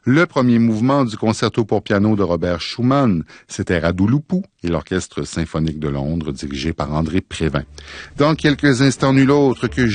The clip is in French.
le premier mouvement du concerto pour piano de Robert Schumann. C'était Radouloupou et l'Orchestre symphonique de Londres dirigé par André Prévin. Dans quelques instants, nul autre que